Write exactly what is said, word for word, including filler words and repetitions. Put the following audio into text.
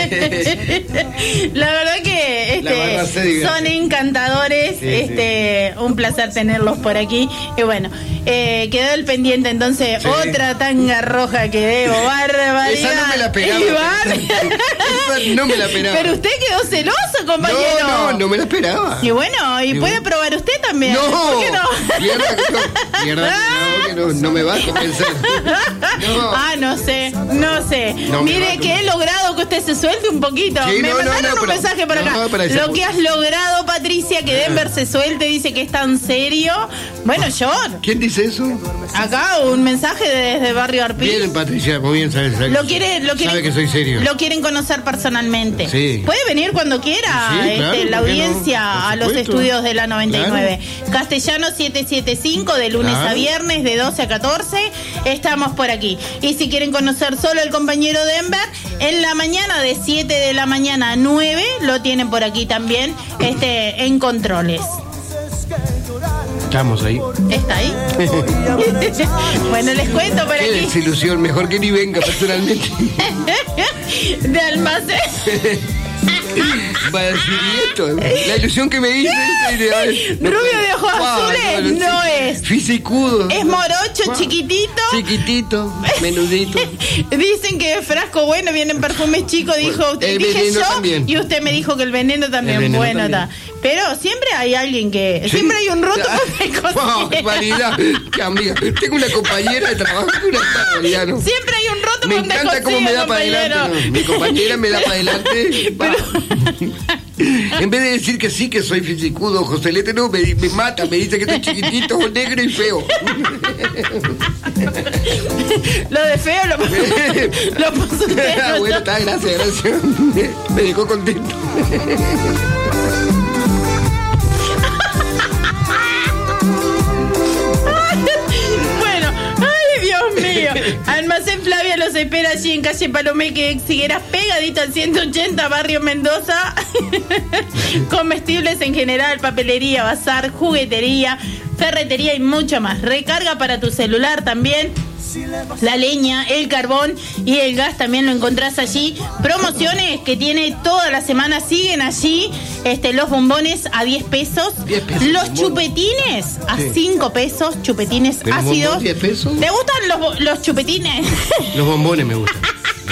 La verdad que este, son encantadores. Sí, este, sí. Un placer tenerlos por aquí. Y bueno, eh, quedó el pendiente entonces, sí. Otra tanga roja que debo, barbaridad. Esa no me la esperaba. Esa no me la esperaba. Pero usted quedó celoso, compañero. No, no, no me la esperaba. Y bueno, y, y puede bueno. probar usted también. No, ¿por qué no? Mierda, no, mierda, no, que no, no me va a convencer. No. Ah, no sé, no sé. No Mire que he logrado que usted se suelte un poquito. Sí, me no, mandaron no, no, un pero, mensaje por acá. No, Lo que has logrado, Patricia, que Denver se suelte, dice que es tan serio. Bueno, yo. ¿Quién dice eso? Acá un mensaje desde Barrio Arpí. Bien, Patricia, muy bien, sabes. Lo quiere, lo quiere, sabe que soy serio. Lo quieren conocer personalmente. Sí. Puede venir cuando quiera, sí, claro, este, la audiencia no? a los estudios de la noventa y nueve. Claro. Castellano setecientos setenta y cinco, de lunes claro. a viernes, de doce a catorce. Estamos por aquí. Y si quieren conocer solo el compañero Denver, en la mañana de siete de la mañana a nueve, lo tienen por aquí también, este, en controles. Estamos ahí. ¿Está ahí? Bueno, les cuento por Qué aquí. desilusión, mejor que ni venga personalmente. De almacén. Va a decir esto. La ilusión que me dice. No, rubio de ojos wow, azules no, no, no es. Fisicudo. Es morocho, wow. chiquitito. Chiquitito, menudito. Dicen que frasco bueno, vienen perfumes chicos, dijo usted. El Dije yo también. Y usted me dijo que el veneno también. El veneno bueno está. Pero siempre hay alguien que. Sí. Siempre hay un roto con wow, variedad. Qué amiga. Tengo una compañera de trabajo que una barbaridad, ¿no? Siempre hay un roto me con encanta cómo me da para adelante. ¿No? Mi compañera me da para adelante. Pero... En vez de decir que sí, que soy fisicudo, Joselete, no, me, me mata, me dice que estoy chiquitito, negro y feo. Lo de feo lo, lo puso usted. Ah, bueno, está, gracias, gracias. Me dejó contento. Almacén Flavia los espera allí en calle Palomeque, Xigueras, pegadito al ciento ochenta, Barrio Mendoza. Comestibles en general, papelería, bazar, juguetería, ferretería y mucho más. Recarga para tu celular también. La leña, el carbón y el gas también lo encontrás allí. Promociones que tiene toda la semana siguen allí. Este, los bombones a diez pesos. diez pesos los bombón. Chupetines a sí. cinco pesos. Chupetines ácidos. diez pesos? ¿Te gustan los, los chupetines? Los bombones me gustan.